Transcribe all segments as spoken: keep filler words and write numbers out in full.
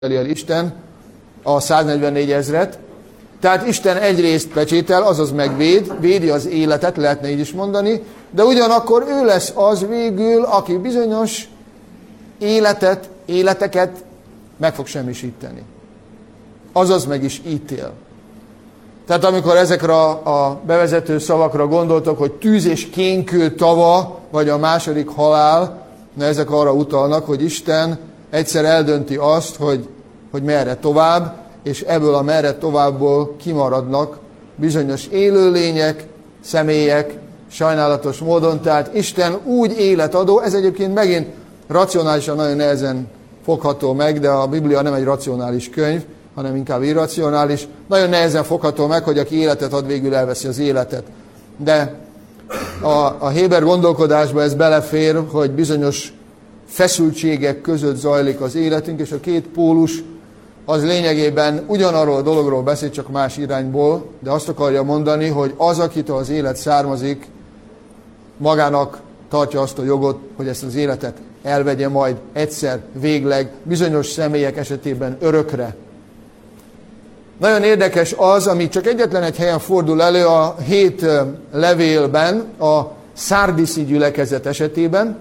el Isten a száznegyvennégy ezret. Tehát Isten egyrészt pecsétel, azaz megvéd, védi az életet, lehetne így is mondani, de ugyanakkor ő lesz az végül, aki bizonyos életet, életeket meg fog semmisíteni. Azaz meg is ítél. Tehát amikor ezekre a bevezető szavakra gondoltok, hogy tűz és kénkő tava, vagy a második halál, na ezek arra utalnak, hogy Isten egyszer eldönti azt, hogy, hogy merre tovább, és ebből a merre továbbból kimaradnak bizonyos élőlények, személyek, sajnálatos módon. Tehát Isten úgy életadó, ez egyébként megint racionálisan nagyon nehezen fogható meg, de a Biblia nem egy racionális könyv, hanem inkább irracionális. Nagyon nehezen fogható meg, hogy aki életet ad, végül elveszi az életet. De a, a Héber gondolkodásba ez belefér, hogy bizonyos feszültségek között zajlik az életünk, és a két pólus az lényegében ugyanarról a dologról beszél, csak más irányból, de azt akarja mondani, hogy az, akitől az élet származik, magának tartja azt a jogot, hogy ezt az életet elvegye majd egyszer, végleg, bizonyos személyek esetében örökre. Nagyon érdekes az, ami csak egyetlen egy helyen fordul elő a hét levélben, a szárdiszi gyülekezet esetében,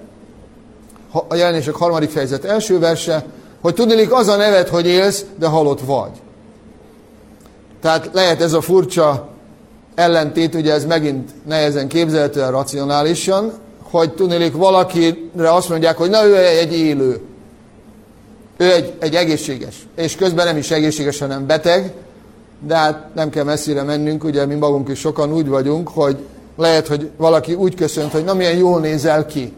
a Jelenések harmadik fejezet első verse, hogy tudniillik az a neved, hogy élsz, de halott vagy. Tehát lehet ez a furcsa ellentét, ugye ez megint nehezen képzelhető el racionálisan, hogy tudniillik valakire azt mondják, hogy na ő egy élő, ő egy, egy egészséges, és közben nem is egészséges, hanem beteg, de hát nem kell messzire mennünk, ugye mi magunk is sokan úgy vagyunk, hogy lehet, hogy valaki úgy köszönt, hogy na milyen jól nézel ki.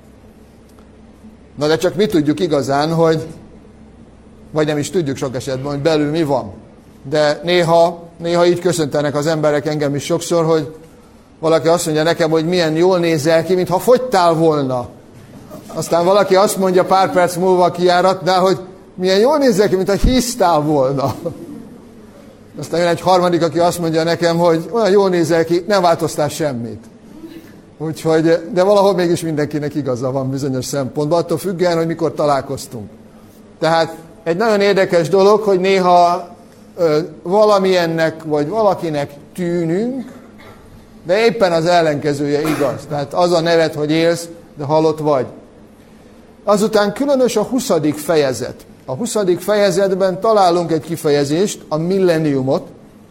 Na de csak mi tudjuk igazán, hogy, vagy nem is tudjuk sok esetben, hogy belül mi van. De néha, néha így köszöntenek az emberek engem is sokszor, hogy valaki azt mondja nekem, hogy milyen jól nézel ki, mintha fogytál volna. Aztán valaki azt mondja pár perc múlva a kijáratnál, hogy milyen jól nézel ki, mintha hisztál volna. Aztán jön egy harmadik, aki azt mondja nekem, hogy olyan jól nézel ki, nem változtál semmit. Úgyhogy, de valahol mégis mindenkinek igaza van bizonyos szempontban, attól függően, hogy mikor találkoztunk. Tehát egy nagyon érdekes dolog, hogy néha ö, valamilyennek, vagy valakinek tűnünk, de éppen az ellenkezője igaz. Tehát az a neved, hogy élsz, de halott vagy. Azután különös a huszadik fejezet. A huszadik fejezetben találunk egy kifejezést, a millenniumot,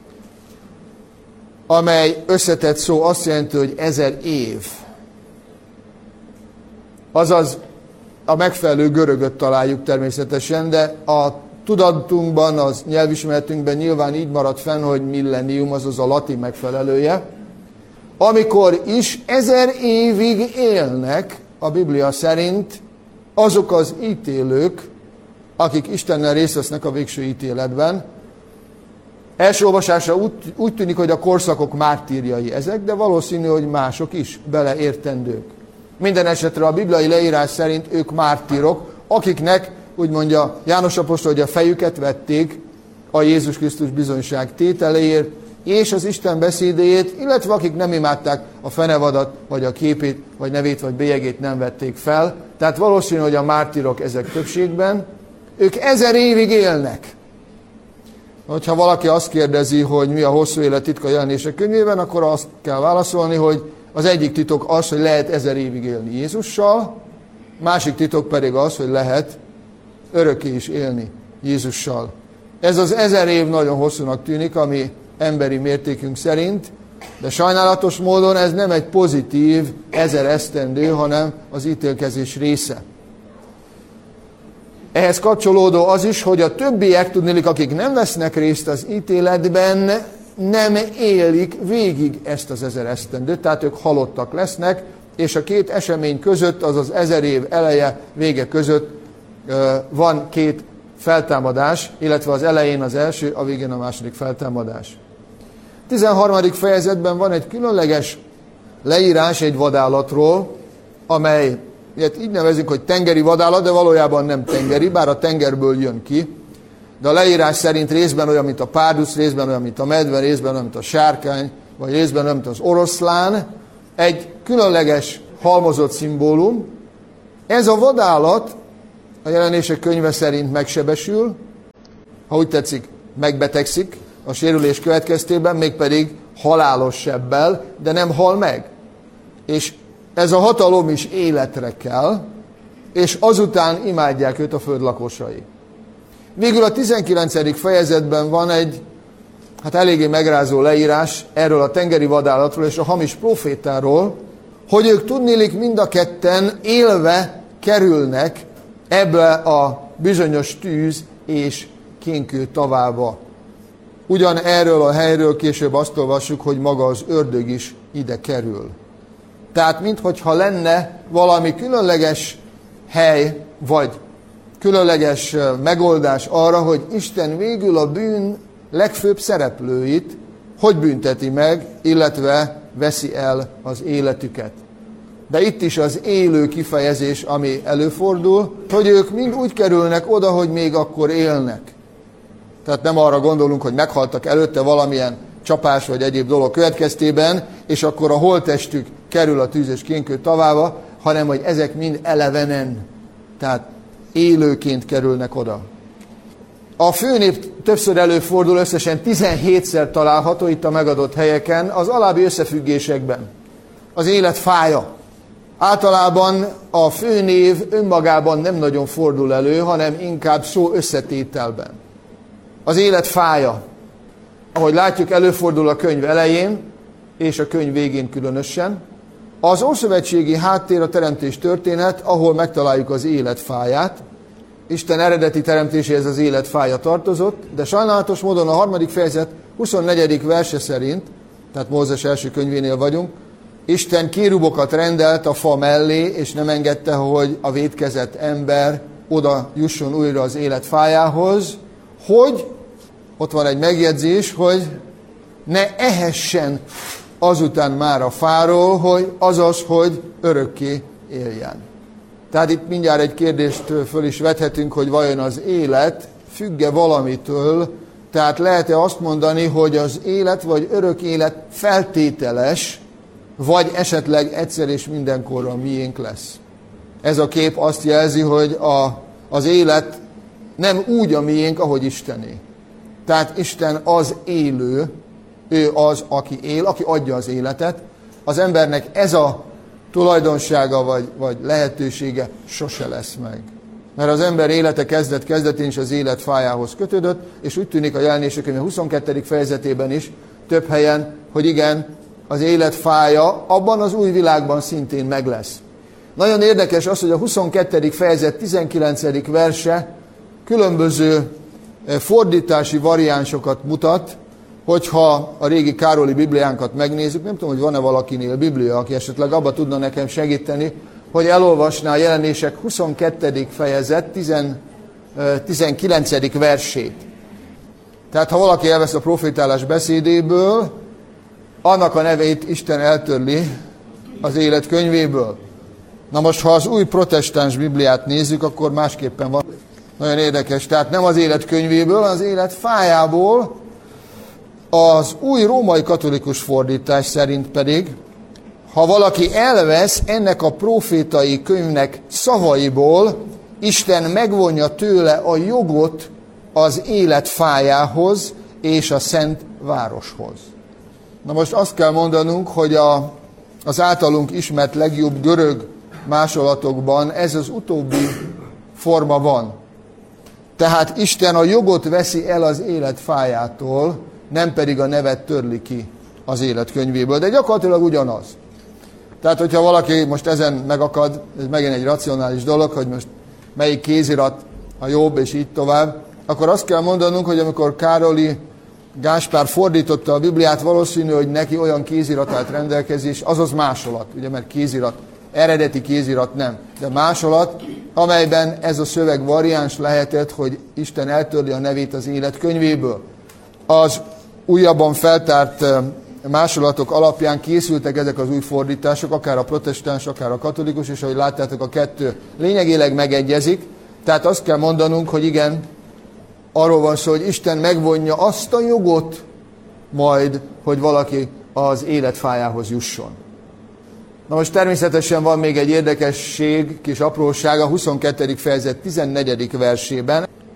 amely összetett szó azt jelenti, hogy ezer év. Azaz a megfelelő görögöt találjuk természetesen, de a tudatunkban, az nyelvismeretünkben nyilván így maradt fenn, hogy millennium, azaz a latin megfelelője. Amikor is ezer évig élnek a Biblia szerint azok az ítélők, akik Istennel részt vesznek a végső ítéletben. Első olvasásra úgy, úgy tűnik, hogy a korszakok mártírjai ezek, de valószínű, hogy mások is beleértendők. Minden esetre a bibliai leírás szerint ők mártírok, akiknek, úgy mondja János apostol, hogy a fejüket vették a Jézus Krisztus bizonyság tételéért, és az Isten beszédéért, illetve akik nem imádták a fenevadat, vagy a képét, vagy nevét, vagy bélyegét nem vették fel. Tehát valószínű, hogy a mártírok ezek többségben. Ők ezer évig élnek. Hogyha valaki azt kérdezi, hogy mi a hosszú élet titka Jelenések könyvében, akkor azt kell válaszolni, hogy az egyik titok az, hogy lehet ezer évig élni Jézussal, másik titok pedig az, hogy lehet örökké is élni Jézussal. Ez az ezer év nagyon hosszúnak tűnik, ami emberi mértékünk szerint, de sajnálatos módon ez nem egy pozitív ezer esztendő, hanem az ítélkezés része. Ehhez kapcsolódó az is, hogy a többiek, tudniillik, akik nem vesznek részt az ítéletben, nem élik végig ezt az ezer esztendőt, tehát ők halottak lesznek, és a két esemény között, azaz ezer év eleje, vége között van két feltámadás, illetve az elején az első, a végén a második feltámadás. tizenharmadik fejezetben van egy különleges leírás egy vadállatról, amely ilyet így nevezünk, hogy tengeri vadállat, de valójában nem tengeri, bár a tengerből jön ki. De a leírás szerint részben olyan, mint a párduc, részben olyan, mint a medve, részben olyan, mint a sárkány, vagy részben olyan, mint az oroszlán. Egy különleges halmozott szimbólum. Ez a vadállat a Jelenések könyve szerint megsebesül, ha úgy tetszik, megbetegszik a sérülés következtében, mégpedig halálos sebbel, de nem hal meg. És ez a hatalom is életre kell, és azután imádják őt a föld lakosai. Végül a tizenkilencedik fejezetben van egy hát eléggé megrázó leírás erről a tengeri vadállatról és a hamis profétáról, hogy ők tudniillik mind a ketten élve kerülnek ebbe a bizonyos tűz és kénkő tavába. Ugyan erről a helyről később azt olvassuk, hogy maga az ördög is ide kerül. Tehát minthogyha lenne valami különleges hely, vagy különleges megoldás arra, hogy Isten végül a bűn legfőbb szereplőit hogy bünteti meg, illetve veszi el az életüket. De itt is az élő kifejezés, ami előfordul, hogy ők mind úgy kerülnek oda, hogy még akkor élnek. Tehát nem arra gondolunk, hogy meghaltak előtte valamilyen csapás vagy egyéb dolog következtében, és akkor a holttestük kerül a tűz és kénkő tavába, hanem hogy ezek mind elevenen, tehát élőként kerülnek oda. A főnép többször előfordul, összesen tizenhétszer található itt a megadott helyeken, az alábbi összefüggésekben. Az élet fája. Általában a főnév önmagában nem nagyon fordul elő, hanem inkább szó összetételben. Az élet fája. Ahogy látjuk, előfordul a könyv elején, és a könyv végén különösen. Az ószövetségi háttér a teremtés történet, ahol megtaláljuk az élet fáját. Isten eredeti teremtéséhez az élet fája tartozott, de sajnálatos módon a harmadik fejezet huszonnegyedik verse szerint, tehát Mózes első könyvénél vagyunk, Isten kérubokat rendelt a fa mellé, és nem engedte, hogy a vétkezett ember oda jusson újra az élet fájához, hogy, ott van egy megjegyzés, hogy ne ehessen azután már a fáról, hogy azaz, hogy örökké éljen. Tehát itt mindjárt egy kérdést föl is vethetünk, hogy vajon az élet függ-e valamitől, tehát lehet-e azt mondani, hogy az élet vagy örök élet feltételes, vagy esetleg egyszer és mindenkorra miénk lesz. Ez a kép azt jelzi, hogy a, az élet nem úgy a miénk, ahogy Istené. Tehát Isten az élő, ő az, aki él, aki adja az életet. Az embernek ez a tulajdonsága vagy, vagy lehetősége sose lesz meg. Mert az ember élete kezdet-kezdetén is az élet fájához kötődött, és úgy tűnik a Jelenések könyve huszonkettedik fejezetében is több helyen, hogy igen, az élet fája abban az új világban szintén meg lesz. Nagyon érdekes az, hogy a huszonkettedik fejezet tizenkilencedik verse különböző fordítási variánsokat mutat, hogyha a régi Károli Bibliánkat megnézzük, nem tudom, hogy van-e valakinél Biblia, aki esetleg abba tudna nekem segíteni, hogy elolvasná a Jelenések huszonkettedik fejezet tizenkilencedik versét. Tehát ha valaki elvesz a profétálás beszédéből, annak a nevét Isten eltörli az élet könyvéből. Na most, ha az új protestáns Bibliát nézzük, akkor másképpen van. Nagyon érdekes. Tehát nem az élet könyvéből, az élet fájából. Az új római katolikus fordítás szerint pedig, ha valaki elvesz ennek a profétai könyvnek szavaiból, Isten megvonja tőle a jogot az élet fájához és a szent városhoz. Na most azt kell mondanunk, hogy a, az általunk ismert legjobb görög másolatokban ez az utóbbi forma van. Tehát Isten a jogot veszi el az élet fájától, nem pedig a nevet törli ki az élet könyvéből, de gyakorlatilag ugyanaz. Tehát, hogyha valaki most ezen megakad, ez megint egy racionális dolog, hogy most melyik kézirat a jobb, és így tovább, akkor azt kell mondanunk, hogy amikor Károli Gáspár fordította a Bibliát, valószínű, hogy neki olyan kézirat állt rendelkezés, azaz másolat, ugye, mert kézirat, eredeti kézirat nem, de másolat, amelyben ez a szöveg variáns lehetett, hogy Isten eltörli a nevét az élet könyvéből. Az újabban feltárt másolatok alapján készültek ezek az új fordítások, akár a protestáns, akár a katolikus, és ahogy láttátok, a kettő lényegileg megegyezik. Tehát azt kell mondanunk, hogy igen, arról van szó, hogy Isten megvonja azt a jogot majd, hogy valaki az életfájához jusson. Na most természetesen van még egy érdekesség, kis apróság a huszonkettedik fejezet tizennegyedik versében.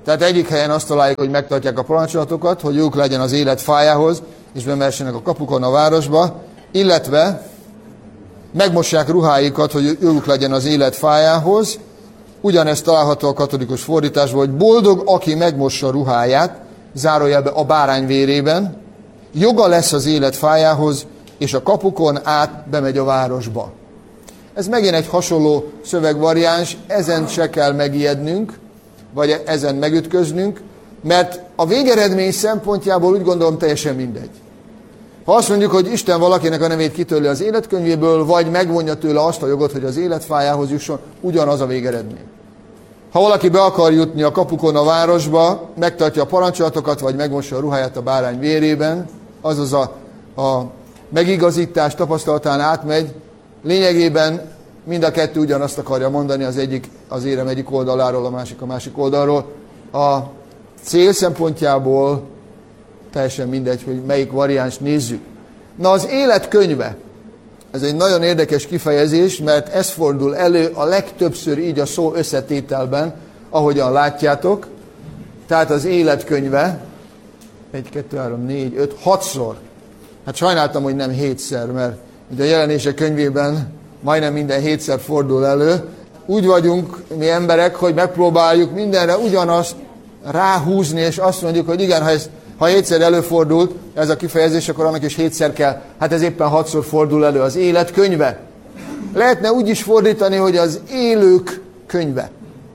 Tehát egyik helyen azt találjuk, hogy megtartják a parancsolatokat, hogy jók legyen az élet fájához, és bemehessenek a kapukon a városba, illetve megmossák ruháikat, hogy jók legyen az élet fájához. Ugyanezt található a katolikus fordításban, hogy boldog, aki megmossa ruháját, zárójelbe a bárány vérében, joga lesz az élet fájához, és a kapukon át bemegy a városba. Ez megint egy hasonló szövegvariáns, ezen se kell megijednünk, vagy ezen megütköznünk, mert a végeredmény szempontjából úgy gondolom teljesen mindegy. Ha azt mondjuk, hogy Isten valakinek a nevét kitörli az életkönyvéből, vagy megvonja tőle azt a jogot, hogy az életfájához jusson, ugyanaz a végeredmény. Ha valaki be akar jutni a kapukon a városba, megtartja a parancsolatokat, vagy megmossa a ruháját a bárány vérében, azaz a, a megigazítás tapasztalatán átmegy, lényegében mind a kettő ugyanazt akarja mondani, az egyik az érem egyik oldaláról, a másik a másik oldalról. A cél szempontjából teljesen mindegy, hogy melyik variáns nézzük. Na, az élet könyve. Ez egy nagyon érdekes kifejezés, mert ez fordul elő a legtöbbször így a szó összetételben, ahogyan látjátok. Tehát az élet könyve, egy, kettő, három, négy, öt, hatszor. Hát sajnáltam, hogy nem hétszer, mert ugye a Jelenések könyvében majdnem minden hétszer fordul elő. Úgy vagyunk mi emberek, hogy megpróbáljuk mindenre ugyanazt ráhúzni, és azt mondjuk, hogy igen, ha, ez, ha hétszer előfordult ez a kifejezés, akkor annak is hétszer kell. Hát ez éppen hatszor fordul elő, az élet könyve. Lehetne úgy is fordítani, hogy az élők könyve.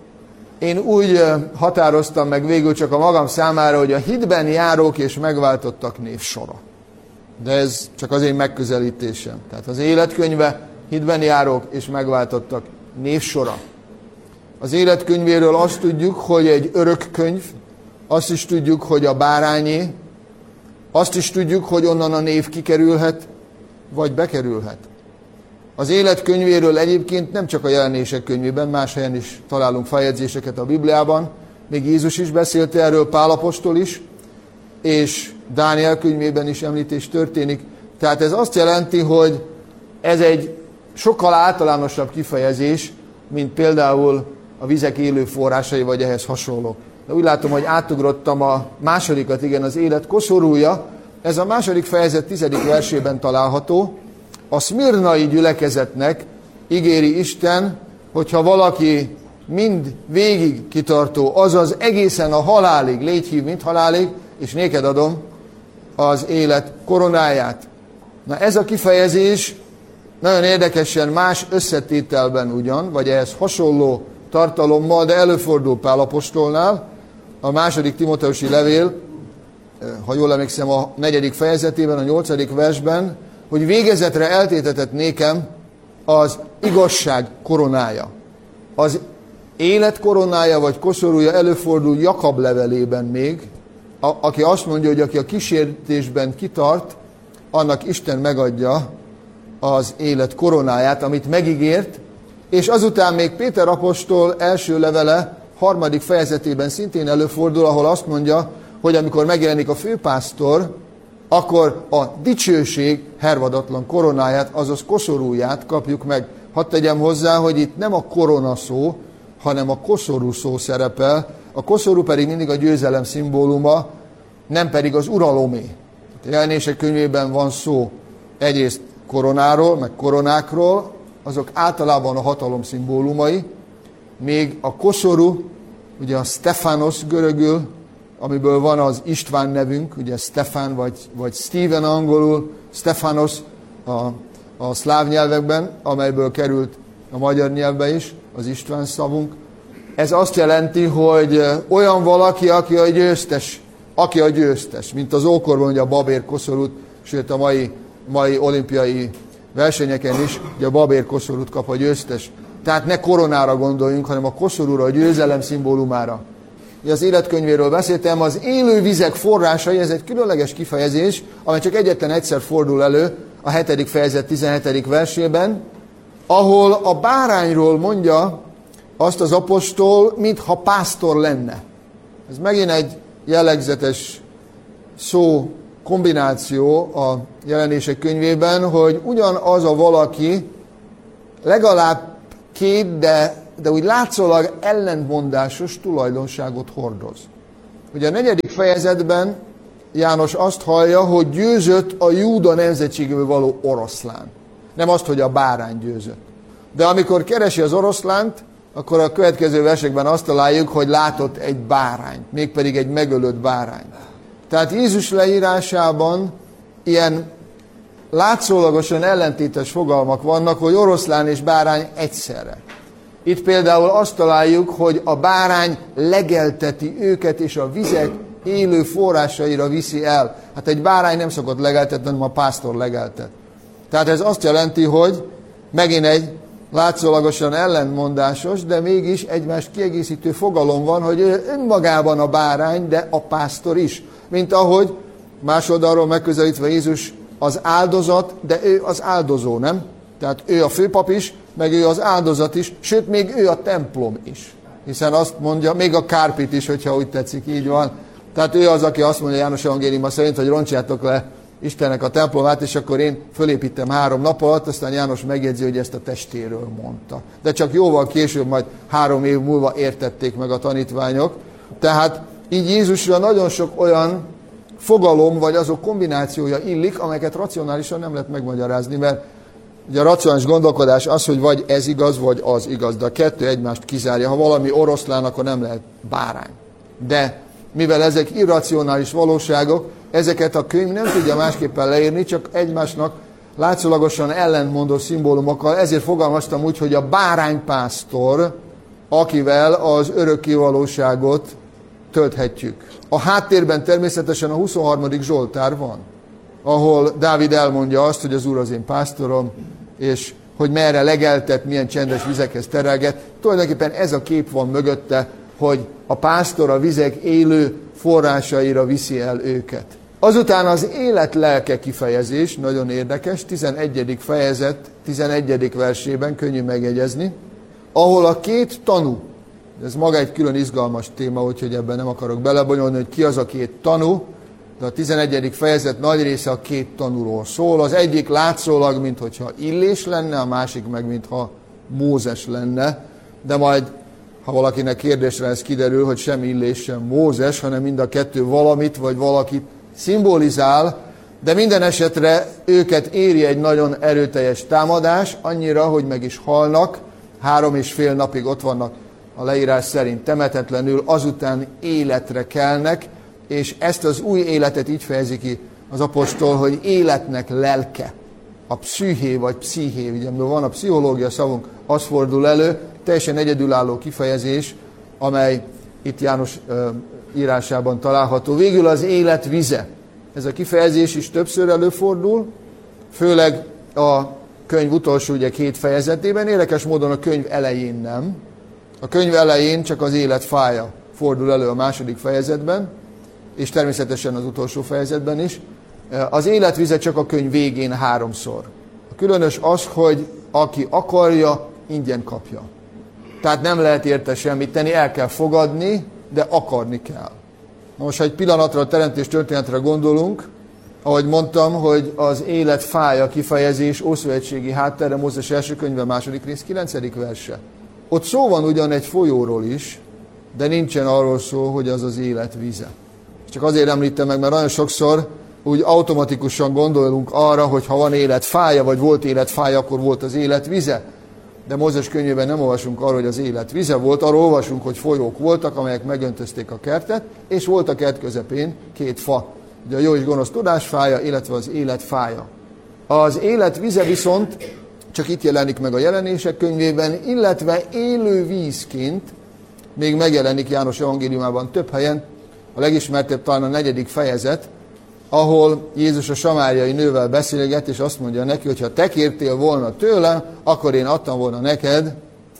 Én úgy határoztam meg végül csak a magam számára, hogy a hitben járók és megváltottak névsora. De ez csak az én megközelítésem. Tehát az életkönyve, hitben járók és megváltottak névsora. Az életkönyvéről azt tudjuk, hogy egy örök könyv, azt is tudjuk, hogy a bárányé, azt is tudjuk, hogy onnan a név kikerülhet, vagy bekerülhet. Az életkönyvéről egyébként nem csak a Jelenések könyvében, más helyen is találunk feljegyzéseket a Bibliában, még Jézus is beszélt erről, Pál apostol is, és Dániel könyvében is említés történik. Tehát ez azt jelenti, hogy ez egy sokkal általánosabb kifejezés, mint például a vizek élő forrásai, vagy ehhez hasonló. De úgy látom, hogy átugrottam a másodikat, igen, az élet koszorúja. Ez a második fejezet tizedik versében található. A szmirnai gyülekezetnek ígéri Isten, hogyha valaki mind végig kitartó, azaz egészen a halálig, légy hív, mint halálig, és néked adom az élet koronáját. Na, ez a kifejezés nagyon érdekesen más összetételben ugyan, vagy ehhez hasonló tartalommal, de előfordul Pál apostolnál. A második Timóteusi levél, ha jól emlékszem, a negyedik fejezetében, a nyolcadik versben, hogy végezetre eltétetett nékem az igazság koronája. Az élet koronája vagy koszorúja előfordul Jakab levelében még, a, aki azt mondja, hogy aki a kísértésben kitart, annak Isten megadja az élet koronáját, amit megígért, és azután még Péter apostol első levele harmadik fejezetében szintén előfordul, ahol azt mondja, hogy amikor megjelenik a főpásztor, akkor a dicsőség hervadatlan koronáját, azaz koszorúját kapjuk meg. Hadd tegyem hozzá, hogy itt nem a korona szó, hanem a koszorú szó szerepel. A koszorú pedig mindig a győzelem szimbóluma, nem pedig az uralomé. A Jelenések könyvében van szó egyrészt koronáról, meg koronákról, azok általában a hatalom szimbólumai, még a koszorú, ugye a Stefanos görögül, amiből van az István nevünk, ugye Stefan vagy, vagy Stephen angolul, Stefanos a, a szláv nyelvekben, amelyből került a magyar nyelvbe is, az István szavunk. Ez azt jelenti, hogy olyan valaki, aki a győztes, aki a győztes, mint az ókorban ugye a babér koszorút, sőt a mai, mai olimpiai versenyeken is, ugye a babér koszorút kap a győztes. Tehát ne koronára gondoljunk, hanem a koszorúra, a győzelem szimbólumára. Az életkönyvéről beszéltem, az élő vizek forrásai, ez egy különleges kifejezés, amely csak egyetlen egyszer fordul elő a hetedik fejezet tizenhetedik versében, ahol a bárányról mondja azt az apostol, mintha pásztor lenne. Ez megint egy jellegzetes szó kombináció a Jelenések könyvében, hogy ugyanaz a valaki legalább két, de, de úgy látszólag ellentmondásos tulajdonságot hordoz. Ugye a negyedik fejezetben János azt hallja, hogy győzött a Júda nemzetségéből való oroszlán. Nem azt, hogy a bárány győzött. De amikor keresi az oroszlánt, akkor a következő versekben azt találjuk, hogy látott egy bárányt, mégpedig egy megölött bárányt. Tehát Jézus leírásában ilyen látszólagosan ellentétes fogalmak vannak, hogy oroszlán és bárány egyszerre. Itt például azt találjuk, hogy a bárány legelteti őket, és a vizek élő forrásaira viszi el. Hát egy bárány nem szokott legeltetni, hanem a pásztor legeltet. Tehát ez azt jelenti, hogy megint egy látszólagosan ellentmondásos, de mégis egymást kiegészítő fogalom van, hogy ő önmagában a bárány, de a pásztor is. Mint ahogy más oldalról megközelítve Jézus az áldozat, de ő az áldozó, nem? Tehát ő a főpap is, meg ő az áldozat is, sőt, még ő a templom is. Hiszen azt mondja, még a kárpit is, hogyha úgy tetszik, így van. Tehát ő az, aki azt mondja János evangéliuma szerint, hogy roncsátok le Istennek a templomát, és akkor én fölépítem három nap alatt, aztán János megjegyzi, hogy ezt a testéről mondta. De csak jóval később, majd három év múlva értették meg a tanítványok. Tehát így Jézusra nagyon sok olyan fogalom, vagy azok kombinációja illik, amelyeket racionálisan nem lehet megmagyarázni, mert ugye a racionális gondolkodás az, hogy vagy ez igaz, vagy az igaz, de a kettő egymást kizárja. Ha valami oroszlán, akkor nem lehet bárány. De mivel ezek irracionális valóságok, ezeket a könyv nem tudja másképpen leírni, csak egymásnak látszólagosan ellentmondó szimbólumokkal. Ezért fogalmaztam úgy, hogy a báránypásztor, akivel az örökké valóságot tölthetjük. A háttérben természetesen a huszonharmadik Zsoltár van, ahol Dávid elmondja azt, hogy az Úr az én pásztorom, és hogy merre legeltet, milyen csendes vizekhez terelget. Tulajdonképpen ez a kép van mögötte, hogy a pásztor a vizek élő forrásaira viszi el őket. Azután az élet lelke kifejezés, nagyon érdekes, tizenegyedik fejezet, tizenegyedik versében, könnyű megjegyezni, ahol a két tanú, ez maga egy külön izgalmas téma, úgyhogy ebben nem akarok belebonyolni, hogy ki az a két tanú, de a tizenegyedik fejezet nagy része a két tanúról szól. Az egyik látszólag, minthogyha Illés lenne, a másik meg, mintha Mózes lenne, de majd, ha valakinek kérdésre ez kiderül, hogy sem Illés, sem Mózes, hanem mind a kettő valamit, vagy valakit szimbolizál, de minden esetre őket éri egy nagyon erőteljes támadás, annyira, hogy meg is halnak, három és fél napig ott vannak a leírás szerint temetetlenül, azután életre kelnek, és ezt az új életet így fejezi ki az apostol, hogy életnek lelke. A pszüché vagy psziché, ugye van a pszichológia szavunk, az fordul elő, teljesen egyedülálló kifejezés, amely itt János ö, írásában található. Végül az élet vize. Ez a kifejezés is többször előfordul, főleg a könyv utolsó ugye két fejezetében, érdekes módon a könyv elején nem. A könyv elején csak az élet fája fordul elő a második fejezetben, és természetesen az utolsó fejezetben is. Az életvize csak a könyv végén háromszor. A különös az, hogy aki akarja, ingyen kapja. Tehát nem lehet érte semmit tenni, el kell fogadni, de akarni kell. Most, ha egy pillanatra a teremtés történetre gondolunk, ahogy mondtam, hogy az élet fája kifejezés ószövetségi háttere, Mózes első könyve, második rész, kilencedik verse. Ott szó van ugyan egy folyóról is, de nincsen arról szó, hogy az az élet vize. Csak azért említem meg, mert nagyon sokszor úgy automatikusan gondolunk arra, hogy ha van életfája, vagy volt életfája, akkor volt az élet vize. De Mózes könyvében nem olvasunk arról, hogy az élet vize volt, arról olvasunk, hogy folyók voltak, amelyek megöntözték a kertet, és volt a kert közepén két fa. Ugye a jó és gonosz tudásfája, illetve az életfája. Az élet vize viszont csak itt jelenik meg a jelenések könyvében, illetve élő vízként még megjelenik János evangéliumában több helyen, a legismertebb talán a negyedik fejezet, ahol Jézus a samáriai nővel beszélget, és azt mondja neki, hogy ha te kértél volna tőlem, akkor én adtam volna neked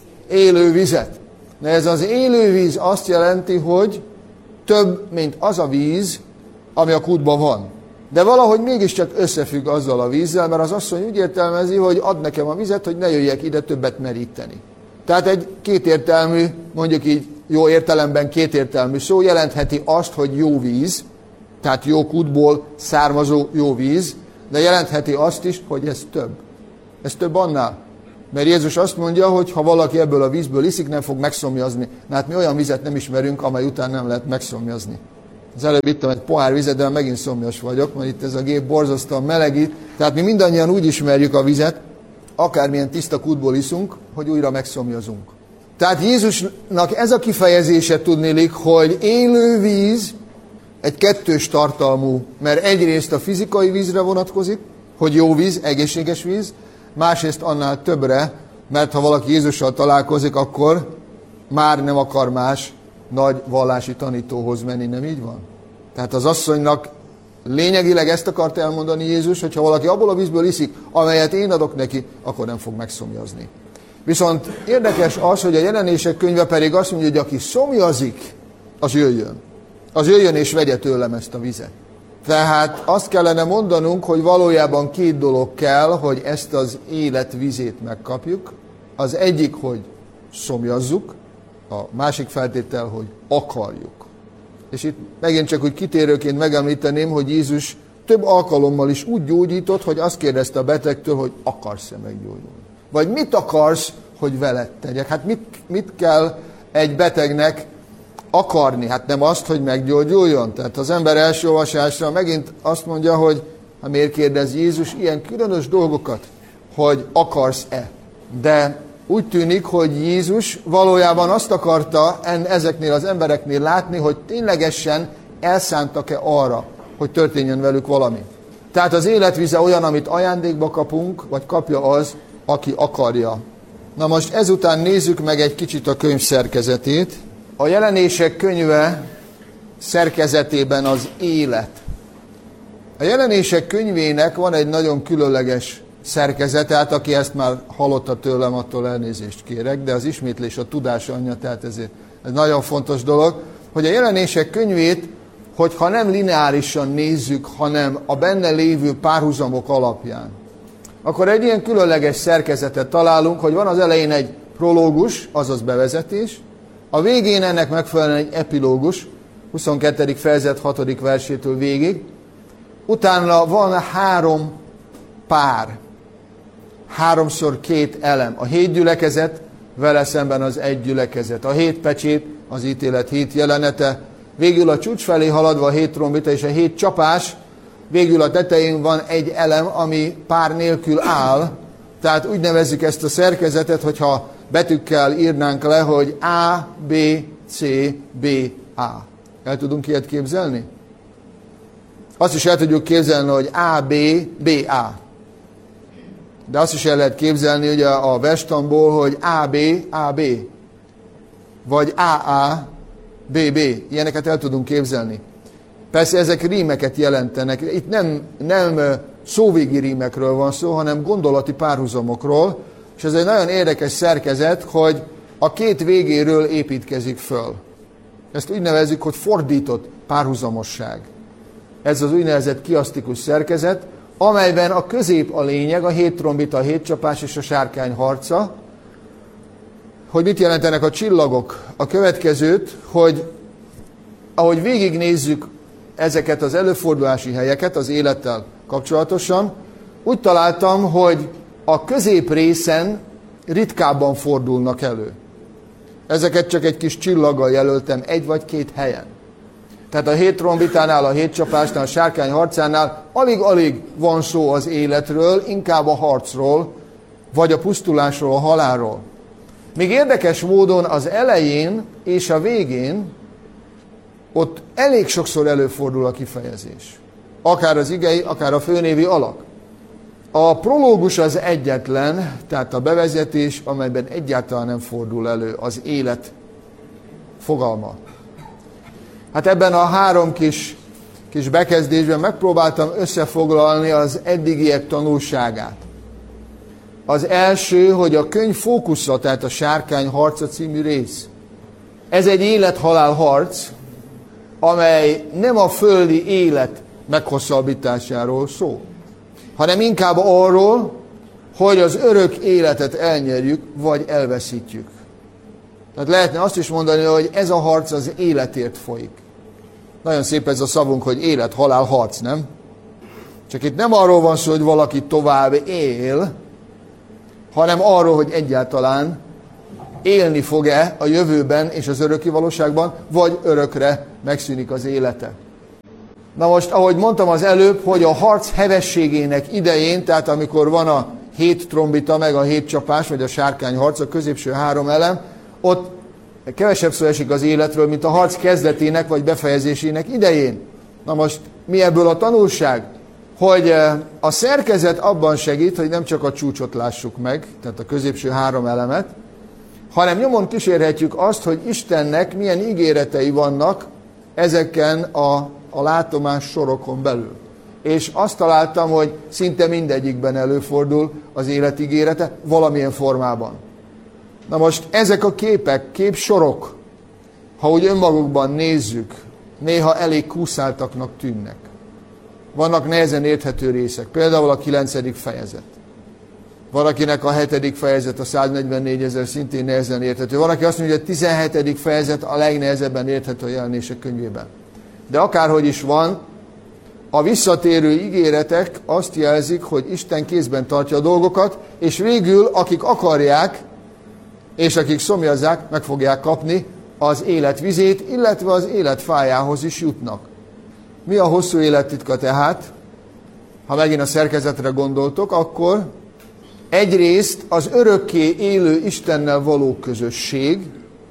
élő vizet. De ez az élő víz azt jelenti, hogy több, mint az a víz, ami a kútban van. De valahogy mégiscsak összefügg azzal a vízzel, mert az asszony úgy értelmezi, hogy ad nekem a vizet, hogy ne jöjjek ide többet meríteni. Tehát egy kétértelmű, mondjuk így jó értelemben kétértelmű szó jelentheti azt, hogy jó víz, tehát jó kútból származó jó víz, de jelentheti azt is, hogy ez több. Ez több annál. Mert Jézus azt mondja, hogy ha valaki ebből a vízből iszik, nem fog megszomjazni. Na hát mi olyan vizet nem ismerünk, amely után nem lehet megszomjazni. Az előbb ittam egy pohár vizet, de megint szomjas vagyok, mert itt ez a gép borzasztóan melegít. Tehát mi mindannyian úgy ismerjük a vizet, akármilyen tiszta kútból iszunk, hogy újra megszomjazunk. Tehát Jézusnak ez a kifejezése tudniillik, hogy élő víz egy kettős tartalmú, mert egyrészt a fizikai vízre vonatkozik, hogy jó víz, egészséges víz, másrészt annál többre, mert ha valaki Jézussal találkozik, akkor már nem akar más nagy vallási tanítóhoz menni, nem így van? Tehát az asszonynak lényegileg ezt akart elmondani Jézus, hogy ha valaki abból a vízből iszik, amelyet én adok neki, akkor nem fog megszomjazni. Viszont érdekes az, hogy a Jelenések könyve pedig azt mondja, hogy aki szomjazik, az jöjjön. Az jöjjön és vegye tőlem ezt a vizet. Tehát azt kellene mondanunk, hogy valójában két dolog kell, hogy ezt az élet vizét megkapjuk. Az egyik, hogy szomjazzuk, a másik feltétel, hogy akarjuk. És itt megint csak úgy kitérőként megemlíteném, hogy Jézus több alkalommal is úgy gyógyított, hogy azt kérdezte a betegtől, hogy akarsz-e meggyógyulni. Vagy mit akarsz, hogy veled tegyek? Hát mit, mit kell egy betegnek akarni? Hát nem azt, hogy meggyógyuljon. Tehát az ember első olvasásra megint azt mondja, hogy ha miért kérdez Jézus ilyen különös dolgokat, hogy akarsz-e? De úgy tűnik, hogy Jézus valójában azt akarta ezeknél az embereknél látni, hogy ténylegesen elszántak-e arra, hogy történjen velük valami. Tehát az életvize olyan, amit ajándékba kapunk, vagy kapja az, aki akarja. Na most ezután nézzük meg egy kicsit a könyv szerkezetét. A Jelenések könyve szerkezetében az élet. A Jelenések könyvének van egy nagyon különleges szerkezete, hát aki ezt már hallotta tőlem, attól elnézést kérek, de az ismétlés a tudás anyja, tehát ez, ez nagyon fontos dolog, hogy a Jelenések könyvét, hogyha nem lineárisan nézzük, hanem a benne lévő párhuzamok alapján, akkor egy ilyen különleges szerkezetet találunk, hogy van az elején egy prológus, azaz bevezetés, a végén ennek megfelelően egy epilógus, huszonkettedik fejezet hatodik versétől végig, utána van három pár, háromszor két elem, a hét gyülekezet, vele szemben az egy gyülekezet, a hét pecsét, az ítélet hét jelenete, végül a csúcs felé haladva a hét trombita és a hét csapás, végül a tetején van egy elem, ami pár nélkül áll, tehát úgy nevezzük ezt a szerkezetet, hogyha betűkkel írnánk le, hogy A, B, C, B, A. El tudunk ilyet képzelni? Azt is el tudjuk képzelni, hogy A, B, B, A. De azt is el lehet képzelni ugye a verstamból, hogy A, B, A, B. Vagy A, A, B, B. Ilyeneket el tudunk képzelni. Persze ezek rímeket jelentenek. Itt nem, nem szóvégi rímekről van szó, hanem gondolati párhuzamokról. És ez egy nagyon érdekes szerkezet, hogy a két végéről építkezik föl. Ezt úgy nevezzük, hogy fordított párhuzamosság. Ez az úgynevezett kiasztikus szerkezet, amelyben a közép a lényeg, a hét trombita, a hét csapás és a sárkány harca. Hogy mit jelentenek a csillagok? A következőt, hogy ahogy végignézzük ezeket az előfordulási helyeket az élettel kapcsolatosan, úgy találtam, hogy a közép részen ritkábban fordulnak elő. Ezeket csak egy kis csillaggal jelöltem egy vagy két helyen. Tehát a hét trombitánál, a hét csapásnál, a sárkány harcánál alig-alig van szó az életről, inkább a harcról, vagy a pusztulásról, a halálról. Még érdekes módon az elején és a végén ott elég sokszor előfordul a kifejezés. Akár az igei, akár a főnévi alak. A prológus az egyetlen, tehát a bevezetés, amelyben egyáltalán nem fordul elő az élet fogalma. Hát ebben a három kis, kis bekezdésben megpróbáltam összefoglalni az eddigiek tanulságát. Az első, hogy a könyv fókusza, tehát a sárkány harca című rész. Ez egy élet-halál harc, amely nem a földi élet meghosszabbításáról szól, hanem inkább arról, hogy az örök életet elnyerjük, vagy elveszítjük. Tehát lehetne azt is mondani, hogy ez a harc az életért folyik. Nagyon szép ez a szavunk, hogy élet-halál harc, nem? Csak itt nem arról van szó, hogy valaki tovább él, hanem arról, hogy egyáltalán élni fog-e a jövőben és az örökké valóságban, vagy örökre megszűnik az élete. Na most, ahogy mondtam az előbb, hogy a harc hevességének idején, tehát amikor van a hét trombita, meg a hét csapás, vagy a sárkányharc, a középső három elem, ott kevesebb szó esik az életről, mint a harc kezdetének, vagy befejezésének idején. Na most, mi ebből a tanulság? Hogy a szerkezet abban segít, hogy nem csak a csúcsot lássuk meg, tehát a középső három elemet, hanem nyomon kísérhetjük azt, hogy Istennek milyen ígéretei vannak ezeken a, a látomás sorokon belül. És azt találtam, hogy szinte mindegyikben előfordul az élet ígérete valamilyen formában. Na most ezek a képek, képsorok, ha úgy önmagukban nézzük, néha elég kúszáltaknak tűnnek. Vannak nehezen érthető részek, például a kilencedik fejezet. Valakinek a hetedik fejezet, a száznegyvennégyezer szintén nehezen érthető. Van, aki azt mondja, hogy a tizenhetedik fejezet a legnehezebben érthető a Jelenések könyvében. De akárhogy is van, a visszatérő ígéretek azt jelzik, hogy Isten kézben tartja a dolgokat, és végül, akik akarják, és akik szomjazzák, meg fogják kapni az élet vizét, illetve az élet fájához is jutnak. Mi a hosszú élet titka tehát? Ha megint a szerkezetre gondoltok, akkor egyrészt az örökké élő Istennel való közösség,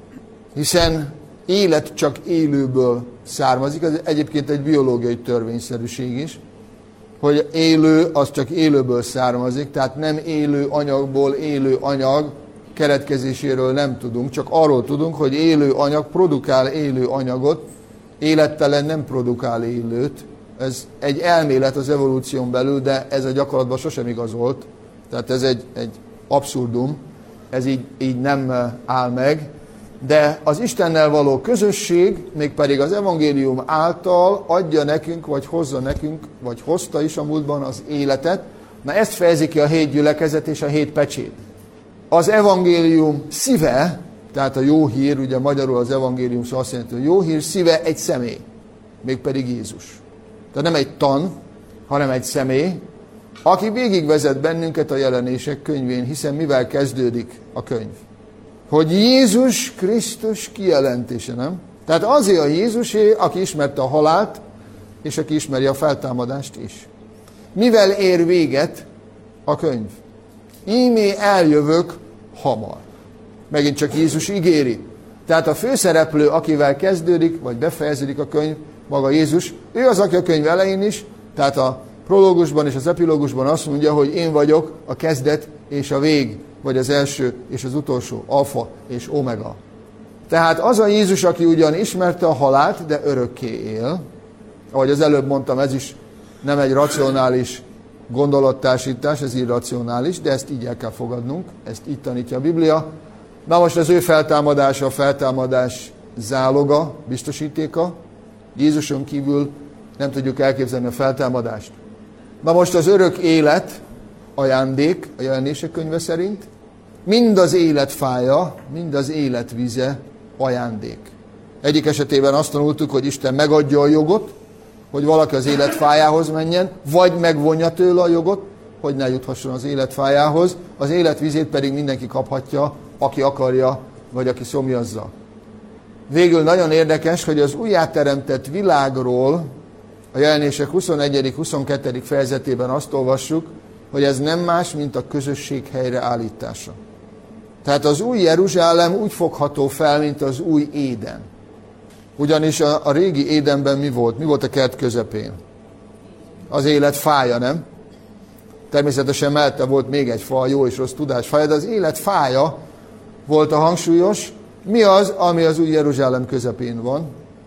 hiszen élet csak élőből származik, ez egyébként egy biológiai törvényszerűség is, hogy élő az csak élőből származik, tehát nem élő anyagból élő anyag keletkezéséről nem tudunk, csak arról tudunk, hogy élő anyag produkál élő anyagot, élettelen nem produkál élőt. Ez egy elmélet az evolúción belül, de ez a gyakorlatban sosem igazolt. Tehát ez egy, egy abszurdum, ez így, így nem áll meg. De az Istennel való közösség, mégpedig az evangélium által adja nekünk, vagy hozza nekünk, vagy hozta is a múltban az életet. Na ezt fejezi ki a hét gyülekezet és a hét pecsét. Az evangélium szíve, tehát a jó hír, ugye magyarul az evangélium szó azt jelenti, hogy jó hír szíve egy személy, mégpedig Jézus. Tehát nem egy tan, hanem egy személy, aki végigvezet bennünket a Jelenések könyvén, hiszen mivel kezdődik a könyv? Hogy Jézus Krisztus kijelentése, nem? Tehát azért a Jézusé, aki ismerte a halált, és aki ismeri a feltámadást is. Mivel ér véget a könyv? Ímé eljövök hamar. Megint csak Jézus ígéri. Tehát a főszereplő, akivel kezdődik, vagy befejeződik a könyv, maga Jézus, ő az, aki a könyv elején is, tehát a prológusban és az epilógusban azt mondja, hogy én vagyok a kezdet és a vég, vagy az első és az utolsó, alfa és omega. Tehát az a Jézus, aki ugyan ismerte a halált, de örökké él, ahogy az előbb mondtam, ez is nem egy racionális gondolattársítás, ez irracionális, de ezt így el kell fogadnunk, ezt így tanítja a Biblia. Na most az ő feltámadása, a feltámadás záloga, biztosítéka, Jézuson kívül nem tudjuk elképzelni a feltámadást. Na most az örök élet ajándék, a Jelenések könyve szerint, mind az élet fája, mind az élet víze ajándék. Egyik esetében azt tanultuk, hogy Isten megadja a jogot, hogy valaki az élet fájához menjen, vagy megvonja tőle a jogot, hogy ne juthasson az élet fájához, az élet vizét pedig mindenki kaphatja, aki akarja, vagy aki szomjazza. Végül nagyon érdekes, hogy az újjáteremtett világról a Jelenések huszonegyedik huszonkettő fejezetében azt olvassuk, hogy ez nem más, mint a közösség helyreállítása. Tehát az új Jeruzsálem úgy fogható fel, mint az új Éden. Ugyanis a, a régi Édenben mi volt? Mi volt a kert közepén? Az élet fája, nem? Természetesen mellette volt még egy fa, a jó és rossz tudás fája, de az élet fája volt a hangsúlyos. Mi az, ami az új Jeruzsálem közepén van?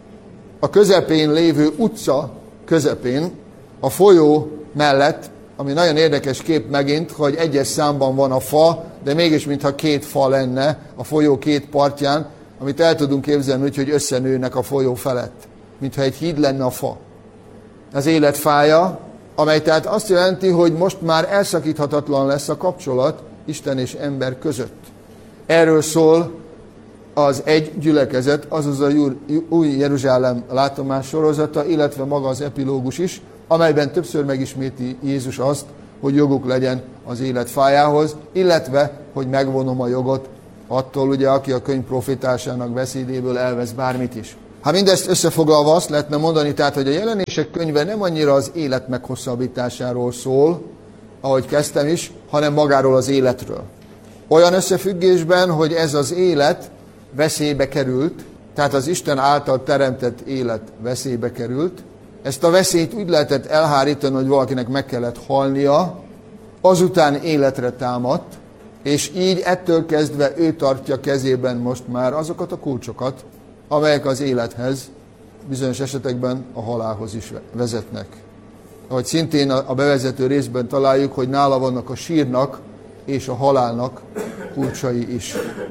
A közepén lévő utca közepén, a folyó mellett, ami nagyon érdekes kép megint, hogy egyes számban van a fa, de mégis mintha két fa lenne a folyó két partján, amit el tudunk képzelni úgy, hogy összenőnek a folyó felett, mintha egy híd lenne a fa. Az élet fája, amely tehát azt jelenti, hogy most már elszakíthatatlan lesz a kapcsolat Isten és ember között. Erről szól az egy gyülekezet, azaz a új Jeruzsálem látomás sorozata, illetve maga az epilógus is, amelyben többször megisméti Jézus azt, hogy joguk legyen az élet fájához, illetve, hogy megvonom a jogot attól, ugye, aki a könyv profitásának beszédéből elvesz bármit is. Hát mindezt összefoglalva azt lehetne mondani, tehát, hogy a Jelenések könyve nem annyira az élet meghosszabbításáról szól, ahogy kezdtem is, hanem magáról az életről. Olyan összefüggésben, hogy ez az élet veszélybe került, tehát az Isten által teremtett élet veszélybe került. Ezt a veszélyt úgy lehetett elhárítani, hogy valakinek meg kellett halnia, azután életre támadt, és így ettől kezdve ő tartja kezében most már azokat a kulcsokat, amelyek az élethez, bizonyos esetekben a halálhoz is vezetnek. Ahogy szintén a bevezető részben találjuk, hogy nála vannak a sírnak és a halálnak kulcsai is.